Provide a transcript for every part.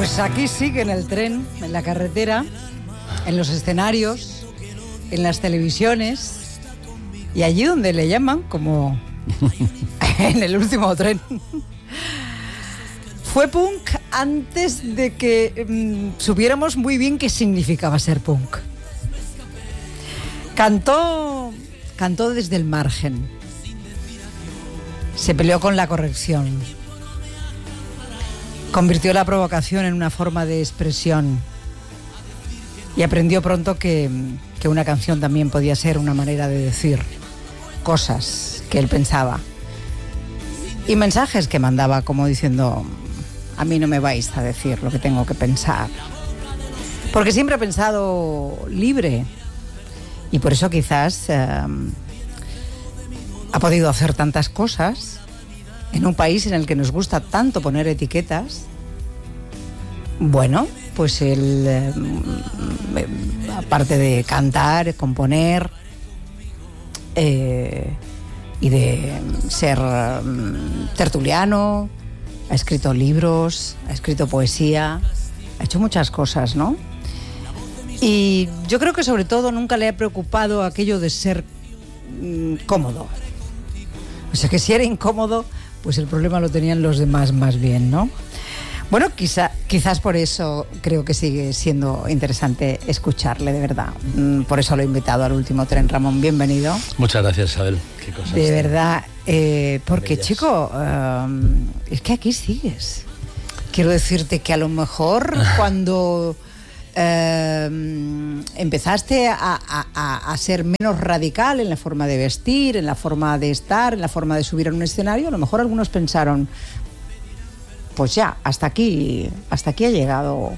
Pues aquí sigue en el tren, en la carretera, en los escenarios, en las televisiones y allí donde le llaman como en el último tren. Fue punk antes de que supiéramos muy bien qué significaba ser punk. Cantó desde el margen. Se peleó con la corrección. Convirtió la provocación en una forma de expresión. Y aprendió pronto que una canción también podía ser una manera de decir cosas que él pensaba. Y mensajes que mandaba como diciendo: a mí no me vais a decir lo que tengo que pensar. Porque siempre he pensado libre. Y por eso quizás ha podido hacer tantas cosas en un país en el que nos gusta tanto poner etiquetas. Bueno, pues él, aparte de cantar, componer y de ser tertuliano, ha escrito libros, ha escrito poesía, ha hecho muchas cosas, ¿no? Y yo creo que sobre todo nunca le ha preocupado aquello de ser cómodo. O sea, que si era incómodo, pues el problema lo tenían los demás más bien, ¿no? Bueno, quizás por eso creo que sigue siendo interesante escucharle, de verdad. Por eso lo he invitado al último tren. Ramón, bienvenido. Muchas gracias, Isabel. Qué cosas de verdad, porque bellas. Chico, es que aquí sigues. Quiero decirte que a lo mejor cuando empezaste a ser menos radical en la forma de vestir, en la forma de estar, en la forma de subir a un escenario, a lo mejor algunos pensaron: pues ya, hasta aquí ha llegado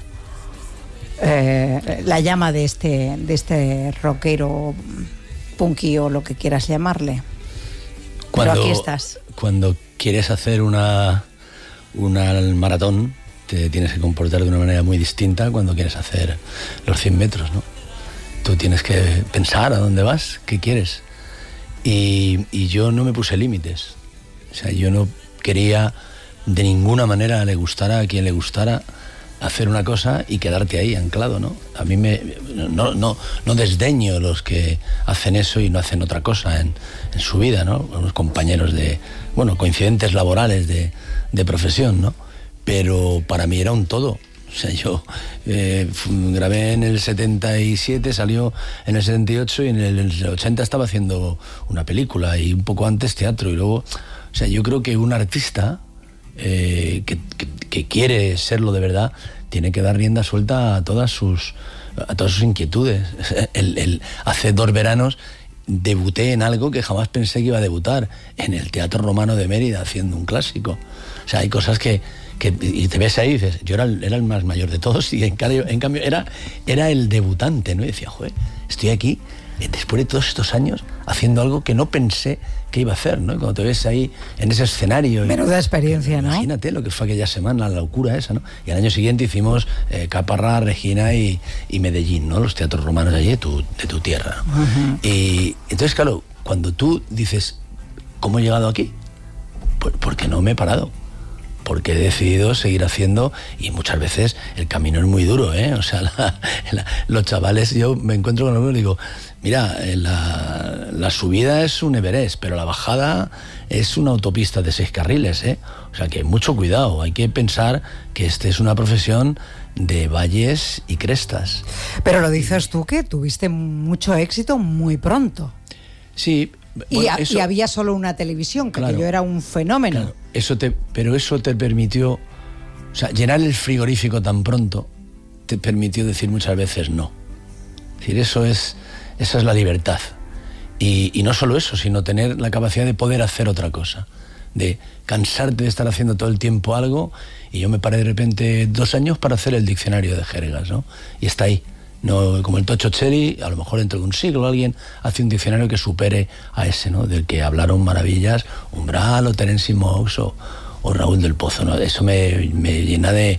la llama de este rockero punky o lo que quieras llamarle. Pero aquí estás. Cuando quieres hacer una maratón, te tienes que comportar de una manera muy distinta cuando quieres hacer los 100 metros, ¿no? Tú tienes que pensar a dónde vas, qué quieres. Y yo no me puse límites. O sea, yo no quería de ninguna manera, le gustara a quien le gustara, hacer una cosa y quedarte ahí anclado, ¿no? A mí no desdeño los que hacen eso y no hacen otra cosa en su vida, ¿no? Unos compañeros coincidentes laborales de profesión, ¿no? Pero para mí era un todo. O sea, yo grabé en el 77, salió en el 78 y en el 80 estaba haciendo una película y un poco antes teatro. Y luego, o sea, yo creo que un artista que quiere serlo de verdad tiene que dar rienda suelta a todas sus inquietudes. Hace 2 veranos debuté en algo que jamás pensé que iba a debutar, en el Teatro Romano de Mérida, haciendo un clásico. O sea, hay cosas que y te ves ahí y dices: yo era el más mayor de todos, y en cambio era el debutante, ¿no? Y decía: joder, estoy aquí después de todos estos años haciendo algo que no pensé que iba a hacer, ¿no? Y cuando te ves ahí en ese escenario... Menuda experiencia, ¿no? Imagínate lo que fue aquella semana, la locura esa, ¿no? Y al año siguiente hicimos Caparra, Regina y Medellín, ¿no? Los teatros romanos allí de tu tierra. Uh-huh. Y entonces, claro, cuando tú dices: ¿cómo he llegado aquí? Porque no me he parado. Porque he decidido seguir haciendo, y muchas veces el camino es muy duro, ¿eh? O sea, los chavales, yo me encuentro con algunos y digo: mira, la subida es un Everest, pero la bajada es una autopista de 6 carriles, ¿eh? O sea, que mucho cuidado, hay que pensar que es una profesión de valles y crestas. Pero lo dices tú, que tuviste mucho éxito muy pronto. Sí. Bueno, y había solo una televisión, que aquello era un fenómeno. Claro, pero eso te permitió, o sea, llenar el frigorífico tan pronto te permitió decir muchas veces no. Es decir, esa es la libertad. Y no solo eso, sino tener la capacidad de poder hacer otra cosa, de cansarte de estar haciendo todo el tiempo algo. Y yo me paré de repente 2 años para hacer el diccionario de jergas, ¿no? Y está ahí. No, como el Tocho Cherry, a lo mejor dentro de un siglo alguien hace un diccionario que supere a ese, ¿no? Del que hablaron maravillas Umbral o Terence Mox o Raúl del Pozo, ¿no? Eso me llena de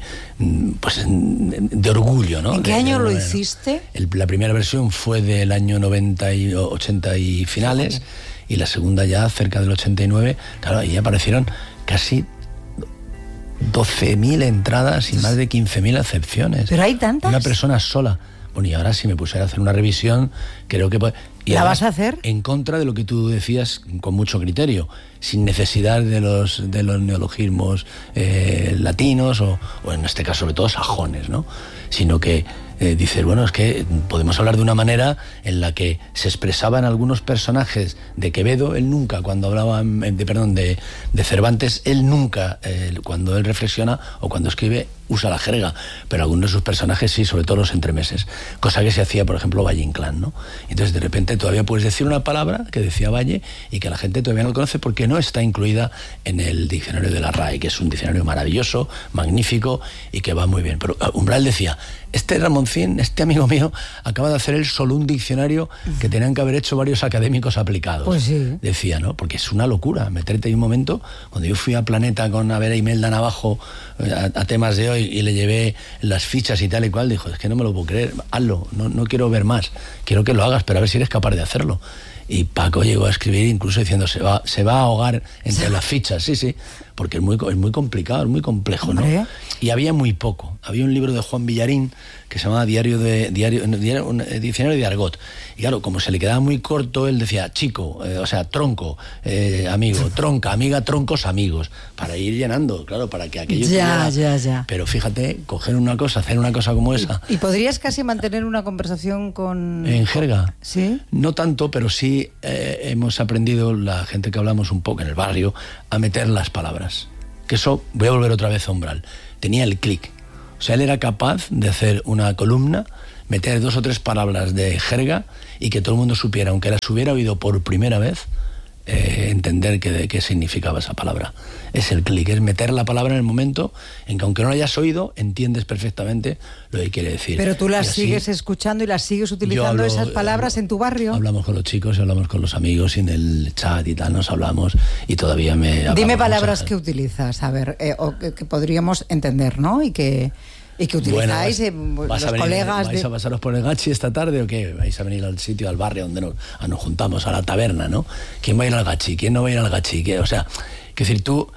orgullo, ¿no? ¿En qué año lo hiciste? La primera versión fue del año 90 y 80 y finales, y la segunda ya cerca del 89. Claro, ahí aparecieron casi 12.000 entradas y más de 15.000 acepciones. ¿Pero hay tantas? Una persona sola. Bueno, y ahora si me pusiera a hacer una revisión, creo que... ¿La vas a hacer? En contra de lo que tú decías, con mucho criterio, sin necesidad de los neologismos latinos o en este caso sobre todo sajones, ¿no? Sino que dices, bueno, es que podemos hablar de una manera en la que se expresaban algunos personajes de Quevedo, él nunca, cuando hablaba de Cervantes, él nunca, cuando él reflexiona o cuando escribe, usa la jerga, pero algunos de sus personajes sí, sobre todo los entremeses, cosa que se hacía, por ejemplo, Valle Inclán, ¿no? Entonces, de repente, todavía puedes decir una palabra que decía Valle y que la gente todavía no conoce porque no está incluida en el diccionario de la RAE, que es un diccionario maravilloso, magnífico y que va muy bien. Pero Umbral decía, este Ramoncín, este amigo mío, acaba de hacer él solo un diccionario que tenían que haber hecho varios académicos aplicados. Pues sí. Decía, ¿no? Porque es una locura meterte en un momento, cuando yo fui a Planeta con a ver a Imelda Navajo a temas de hoy y le llevé las fichas y tal y cual, dijo, es que no me lo puedo creer, hazlo, no quiero ver más, quiero que lo hagas, pero a ver si eres capaz de hacerlo. Y Paco llegó a escribir incluso diciendo, se va a ahogar entre las fichas, sí, porque es muy complicado, es muy complejo, ¿no? Y había muy poco. Había un libro de Juan Villarín que se llamaba un diccionario de argot. Y claro, como se le quedaba muy corto, él decía chico, tronco, amigo, tronca, amiga, troncos, amigos, para ir llenando, claro, para que aquello Ya. Pero fíjate, hacer una cosa como esa. ¿Y podrías casi mantener una conversación con... ¿En jerga? Sí. No tanto, pero sí hemos aprendido, la gente que hablamos un poco en el barrio, a meter las palabras. Que eso, voy a volver otra vez a Umbral, tenía el clic. O sea, él era capaz de hacer una columna, meter 2 o 3 palabras de jerga y que todo el mundo supiera, aunque las hubiera oído por primera vez, entender qué significaba esa palabra. Es el clic, es meter la palabra en el momento en que aunque no la hayas oído, entiendes perfectamente lo que quiere decir. Pero tú las sigues escuchando y las sigues utilizando esas palabras en tu barrio. Hablamos con los chicos y hablamos con los amigos y en el chat y tal, nos hablamos y todavía Dime palabras que utilizas, a ver, o que podríamos entender, ¿no? Y que utilizáis los colegas. ¿Vais a pasaros por el Gachi esta tarde o qué? ¿Vais a venir al sitio, al barrio donde nos juntamos, a la taberna, ¿no? ¿Quién va a ir al Gachi? ¿Quién no va a ir al Gachi? O sea, quiero decir, tú,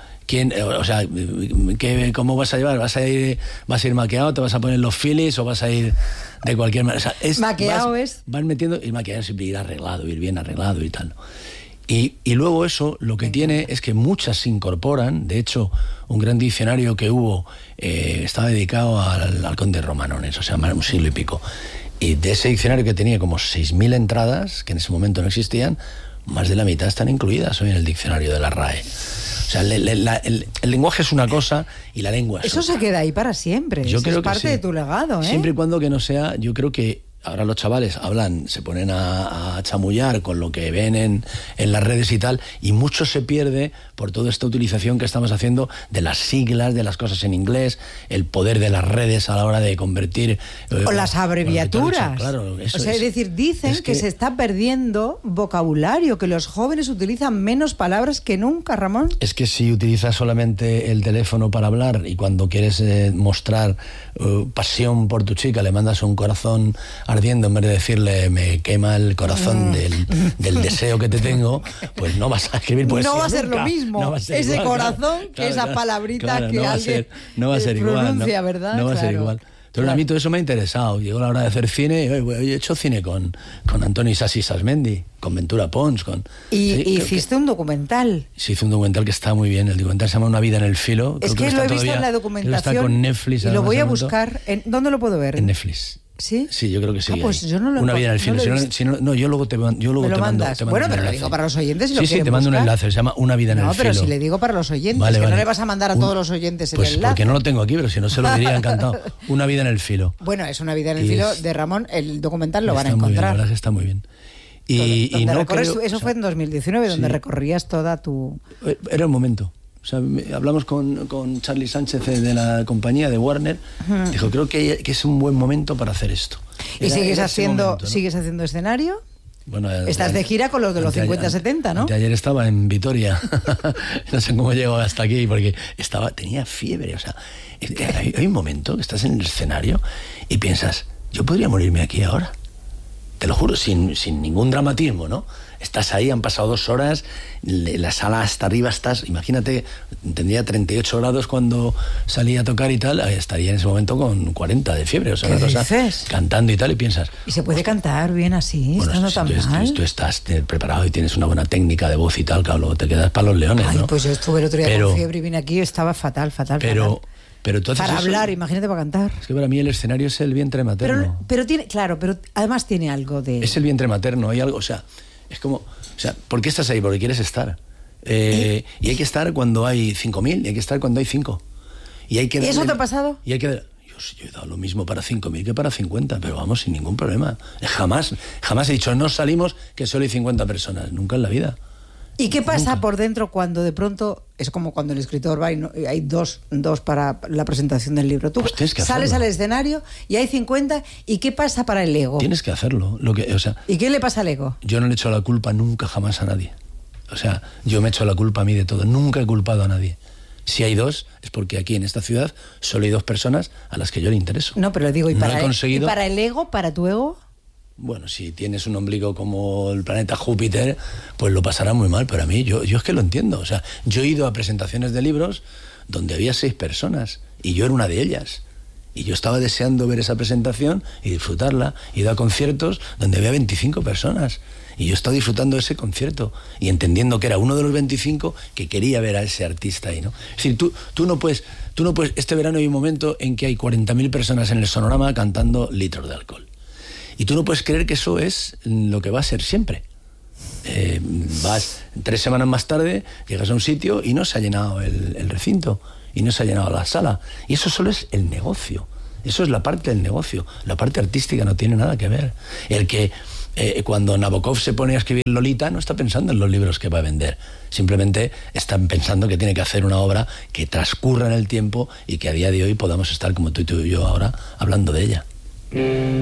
¿cómo vas a llevar? ¿Vas a ir maquillado? ¿Te vas a poner los filis o vas a ir de cualquier manera? O sea, maquillado vas metiendo, y maquillado siempre ir arreglado, ir bien arreglado y tal, ¿no? Y luego eso lo que tiene es que muchas se incorporan. De hecho, un gran diccionario que hubo estaba dedicado al conde Romanones, o sea, un siglo y pico. Y de ese diccionario que tenía como 6.000 entradas, que en ese momento no existían, más de la mitad están incluidas hoy en el diccionario de la RAE. O sea, el lenguaje es una cosa y la lengua es Eso otra. Se queda ahí para siempre. Yo creo es parte de tu legado, ¿eh? Siempre y cuando que no sea, yo creo que ahora los chavales se ponen a chamullar con lo que ven en las redes y tal, y mucho se pierde por toda esta utilización que estamos haciendo de las siglas, de las cosas en inglés, el poder de las redes a la hora de convertir... o las abreviaturas. Claro, eso es decir, dicen que se está perdiendo vocabulario, que los jóvenes utilizan menos palabras que nunca, Ramón. Es que si utilizas solamente el teléfono para hablar y cuando quieres mostrar pasión por tu chica le mandas un corazón ardiendo en vez de decirle me quema el corazón del deseo que te tengo, pues no vas a escribir poesía. No va a ser nunca. lo mismo No va a ser ese igual, corazón que esa palabrita que alguien no va a ser pronuncia, igual, ¿verdad? No va a ser igual. Entonces a mí todo eso me ha interesado. Llegó la hora de hacer cine. He hecho cine con Antoni Sassi Sasmendi, con Ventura Pons. Hiciste un documental. Sí, hice un documental que está muy bien. El documental se llama Una vida en el filo. Es que lo he visto en la documentación. Está con Netflix. Y lo voy a buscar. ¿Dónde lo puedo ver? En Netflix. ¿Sí? Sí, yo creo que sí. Pues yo no lo Una vida en el filo. Yo luego te mando. Bueno, pero lo digo para los oyentes. Sí, te mando un enlace. Se llama Una vida en el filo. No, pero si le digo para los oyentes, que no le vas a mandar a todos los oyentes el enlace. Porque no lo tengo aquí, pero si no se lo diría encantado. Una vida en el filo. Bueno, es Una vida en el filo de Ramón. El documental lo van a encontrar. Bien, la verdad es que está muy bien. Eso fue en 2019, donde recorrías toda tu... Era el momento. O sea, hablamos con Charlie Sánchez de la compañía de Warner. Dijo, creo que es un buen momento para hacer esto. ¿Y sigues haciendo escenario? Bueno, estás de gira con los de los 50-70, ¿no? Ayer estaba en Vitoria. No sé cómo llego hasta aquí, porque tenía fiebre. O sea, hay un momento que estás en el escenario y piensas, yo podría morirme aquí ahora. te lo juro, sin ningún dramatismo, ¿no? Estás ahí, han pasado 2 horas, la sala hasta arriba estás, imagínate, tendría 38 grados cuando salí a tocar y tal, estaría en ese momento con 40 de fiebre, o sea, una cosa, cantando y tal, y piensas... ¿Y se puede cantar bien así, bueno, estando tan mal? Tú estás preparado y tienes una buena técnica de voz y tal, claro, luego te quedas para los leones, Ay, ¿no? pues yo estuve el otro día con fiebre y vine aquí y estaba fatal. Pero tú haces para eso, hablar, imagínate para cantar. Es que para mí el escenario es el vientre materno. Pero tiene, claro, pero además tiene algo de... Es el vientre materno, hay algo, o sea, es como... O sea, ¿por qué estás ahí? Porque quieres estar. Y hay que estar cuando hay 5.000, y hay que estar cuando hay 5. Y hay que darle, ¿eso te ha pasado? Y hay que... Yo he dado lo mismo para 5.000 que para 50, pero vamos, sin ningún problema. Jamás he dicho, no salimos, que solo hay 50 personas. Nunca en la vida. ¿Y qué pasa Nunca. por dentro cuando de pronto, es como cuando el escritor va y hay dos para la presentación del libro? Tú pues sales al escenario y hay 50, ¿y qué pasa para el ego? Tienes que hacerlo. ¿Y qué le pasa al ego? Yo no le echo la culpa nunca jamás a nadie. O sea, yo me echo la culpa a mí de todo. Nunca he culpado a nadie. Si hay 2, es porque aquí en esta ciudad solo hay 2 personas a las que yo le intereso. No, pero digo, ¿y no para, he conseguido... ¿y para el ego, para tu ego? Bueno, si tienes un ombligo como el planeta Júpiter, pues lo pasará muy mal. Pero a mí, yo es que lo entiendo. O sea, yo he ido a presentaciones de libros donde había 6 personas y yo era una de ellas. Y yo estaba deseando ver esa presentación y disfrutarla. He ido a conciertos donde había 25 personas y yo estaba disfrutando de ese concierto y entendiendo que era uno de los 25 que quería ver a ese artista ahí, ¿no? Es decir, tú no puedes... Este verano hay un momento en que hay 40.000 personas en el Sonorama cantando Litros de alcohol. Y tú no puedes creer que eso es lo que va a ser siempre. Vas 3 semanas más tarde, llegas a un sitio y no se ha llenado el recinto, y no se ha llenado la sala. Y eso solo es el negocio. Eso es la parte del negocio. La parte artística no tiene nada que ver. El que cuando Nabokov se pone a escribir Lolita no está pensando en los libros que va a vender. Simplemente está pensando que tiene que hacer una obra que transcurra en el tiempo y que a día de hoy podamos estar como tú y yo ahora hablando de ella.